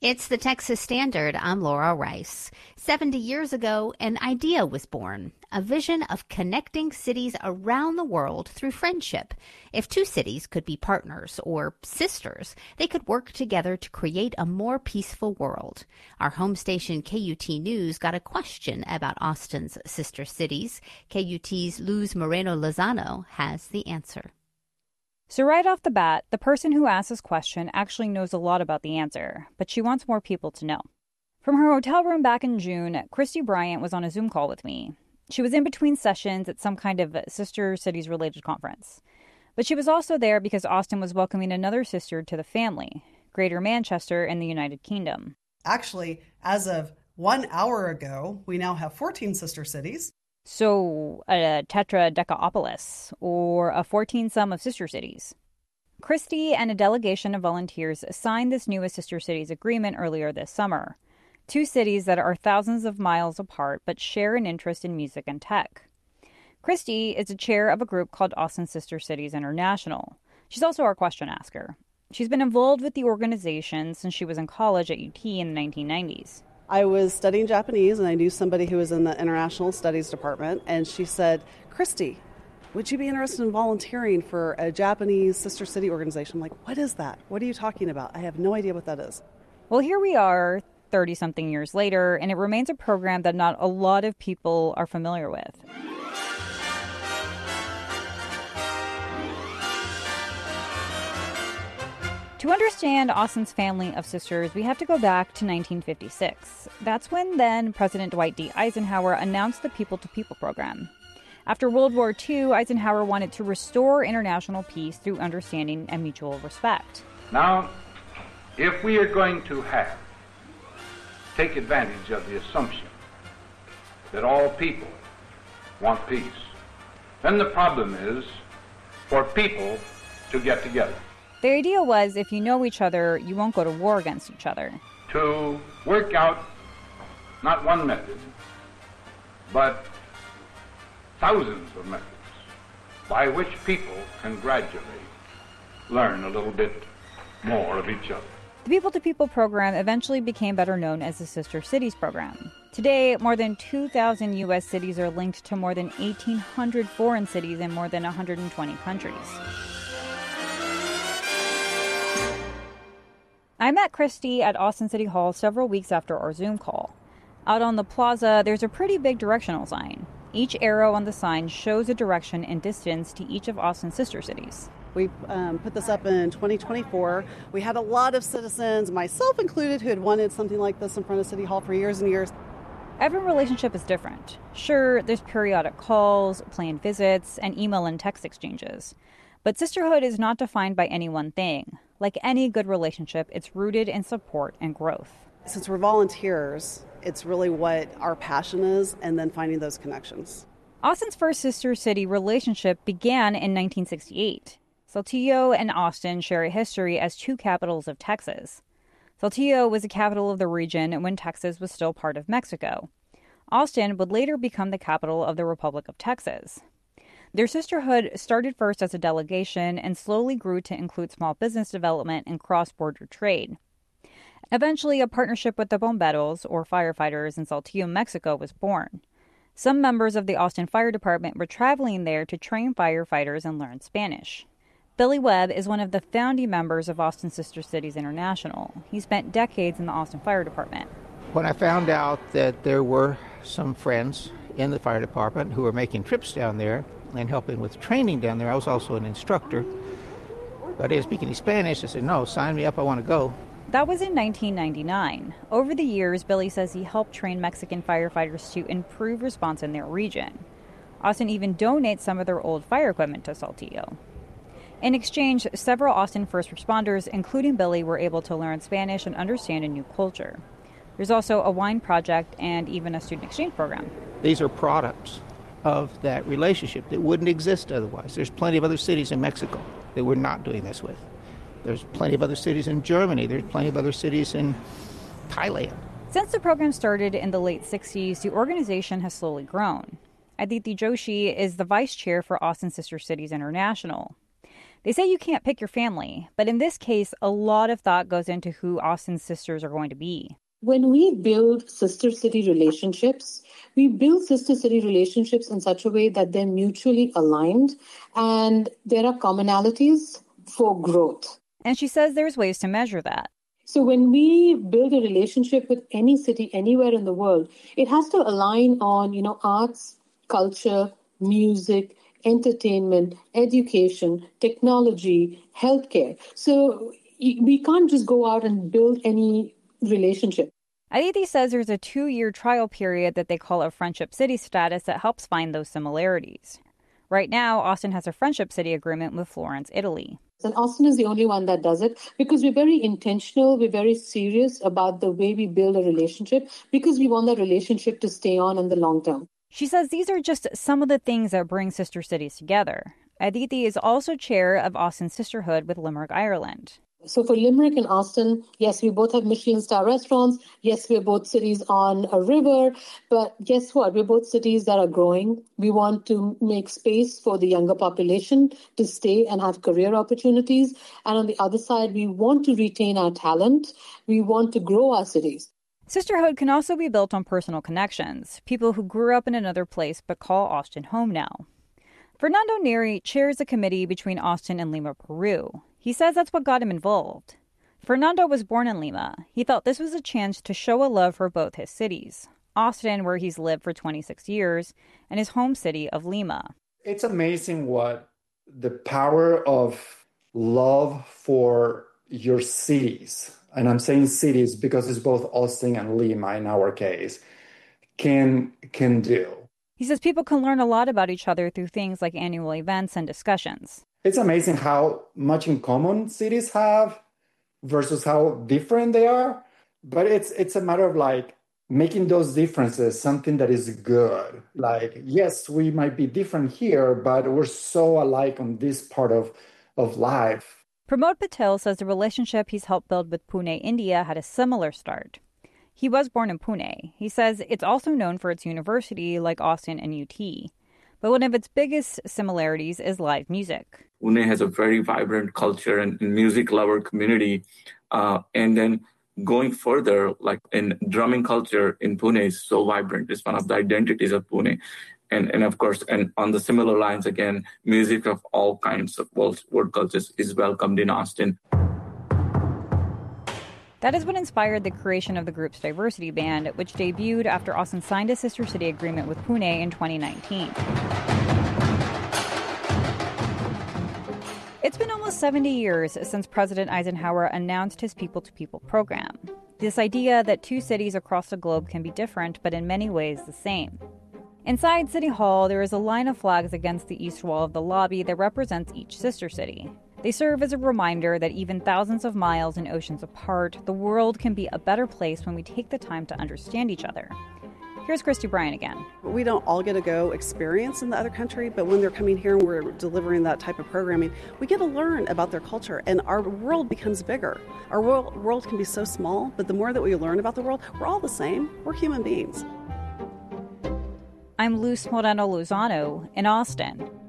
It's the Texas Standard. I'm Laura Rice. 70 years ago, an idea was born, a vision of connecting cities around the world through friendship. If two cities could be partners or sisters, they could work together to create a more peaceful world. Our home station KUT News got a question about Austin's sister cities. KUT's Luz Moreno Lozano has the answer. So right off the bat, the person who asked this question actually knows a lot about the answer, but she wants more people to know. From her hotel room back in June, Christy Bryant was on a Zoom call with me. She was in between sessions at some kind of Sister Cities-related conference. But she was also there because Austin was welcoming another sister to the family, Greater Manchester in the United Kingdom. Actually, as of 1 hour ago, we now have 14 sister cities. So a tetradecaopolis, or a 14-sum of sister cities. Christy and a delegation of volunteers signed this newest Sister Cities agreement earlier this summer. Two cities that are thousands of miles apart but share an interest in music and tech. Christy is the chair of a group called Austin Sister Cities International. She's also our question asker. She's been involved with the organization since she was in college at UT in the 1990s. I was studying Japanese, and I knew somebody who was in the International Studies department, and she said, "Christy, would you be interested in volunteering for a Japanese sister city organization?" I'm like, "What is that? What are you talking about? I have no idea what that is." Well, here we are 30-something years later, and it remains a program that not a lot of people are familiar with. To understand Austin's family of sisters, we have to go back to 1956. That's when then President Dwight D. Eisenhower announced the People-to-People program. After World War II, Eisenhower wanted to restore international peace through understanding and mutual respect. Now, if we are going to take advantage of the assumption that all people want peace, then the problem is for people to get together. The idea was if you know each other, you won't go to war against each other. To work out not one method, but thousands of methods by which people can gradually learn a little bit more of each other. The People-to-People program eventually became better known as the Sister Cities program. Today, more than 2,000 U.S. cities are linked to more than 1,800 foreign cities in more than 120 countries. I met Christy at Austin City Hall several weeks after our Zoom call. Out on the plaza, there's a pretty big directional sign. Each arrow on the sign shows a direction and distance to each of Austin's sister cities. We put this up in 2024. We had a lot of citizens, myself included, who had wanted something like this in front of City Hall for years and years. Every relationship is different. Sure, there's periodic calls, planned visits, and email and text exchanges. But sisterhood is not defined by any one thing. Like any good relationship, it's rooted in support and growth. Since we're volunteers, it's really what our passion is, and then finding those connections. Austin's first sister city relationship began in 1968. Saltillo and Austin share a history as two capitals of Texas. Saltillo was the capital of the region when Texas was still part of Mexico. Austin would later become the capital of the Republic of Texas. Their sisterhood started first as a delegation and slowly grew to include small business development and cross-border trade. Eventually, a partnership with the Bomberos, or firefighters in Saltillo, Mexico, was born. Some members of the Austin Fire Department were traveling there to train firefighters and learn Spanish. Billy Webb is one of the founding members of Austin Sister Cities International. He spent decades in the Austin Fire Department. When I found out that there were some friends in the fire department who were making trips down there and helping with training down there, I was also an instructor. But I didn't speak any Spanish. I said, no, sign me up, I want to go. That was in 1999. Over the years, Billy says he helped train Mexican firefighters to improve response in their region. Austin even donates some of their old fire equipment to Saltillo. In exchange, several Austin first responders, including Billy, were able to learn Spanish and understand a new culture. There's also a wine project and even a student exchange program. These are products of that relationship that wouldn't exist otherwise. There's plenty of other cities in Mexico that we're not doing this with. There's plenty of other cities in Germany. There's plenty of other cities in Thailand. Since the program started in the late 60s, the organization has slowly grown. Aditi Joshi is the vice chair for Austin Sister Cities International. They say you can't pick your family, but in this case, a lot of thought goes into who Austin's sisters are going to be. When we build sister city relationships, we build sister city relationships in such a way that they're mutually aligned and there are commonalities for growth. And she says there's ways to measure that. So when we build a relationship with any city anywhere in the world, it has to align on, arts, culture, music, entertainment, education, technology, healthcare. So we can't just go out and build any relationship. Aditi says there's a 2-year trial period that they call a Friendship City status that helps find those similarities. Right now, Austin has a Friendship City agreement with Florence, Italy. And Austin is the only one that does it because we're very intentional, we're very serious about the way we build a relationship because we want that relationship to stay on in the long term. She says these are just some of the things that bring sister cities together. Aditi is also chair of Austin Sisterhood with Limerick, Ireland. So for Limerick and Austin, yes, we both have Michelin star restaurants. Yes, we're both cities on a river. But guess what? We're both cities that are growing. We want to make space for the younger population to stay and have career opportunities. And on the other side, we want to retain our talent. We want to grow our cities. Sisterhood can also be built on personal connections, people who grew up in another place but call Austin home now. Fernando Neri chairs a committee between Austin and Lima, Peru. He says that's what got him involved. Fernando was born in Lima. He thought this was a chance to show a love for both his cities, Austin, where he's lived for 26 years, and his home city of Lima. It's amazing what the power of love for your cities, and I'm saying cities because it's both Austin and Lima in our case, can do. He says people can learn a lot about each other through things like annual events and discussions. It's amazing how much in common cities have versus how different they are. But it's a matter of making those differences something that is good. Yes, we might be different here, but we're so alike on this part of life. Pramod Patel says the relationship he's helped build with Pune, India had a similar start. He was born in Pune. He says it's also known for its university like Austin and UT. But one of its biggest similarities is live music. Pune has a very vibrant culture and music lover community. And then going further, in drumming culture in Pune is so vibrant. It's one of the identities of Pune. And of course, and on the similar lines, again, music of all kinds of world cultures is welcomed in Austin. That is what inspired the creation of the group's diversity band, which debuted after Austin signed a sister city agreement with Pune in 2019. It's been almost 70 years since President Eisenhower announced his people-to-people program. This idea that two cities across the globe can be different, but in many ways the same. Inside City Hall, there is a line of flags against the east wall of the lobby that represents each sister city. They serve as a reminder that even thousands of miles and oceans apart, the world can be a better place when we take the time to understand each other. Here's Christy Bryan again. We don't all get to go experience in the other country, but when they're coming here and we're delivering that type of programming, we get to learn about their culture and our world becomes bigger. Our world can be so small, but the more that we learn about the world, we're all the same. We're human beings. I'm Luz Moreno Lozano in Austin.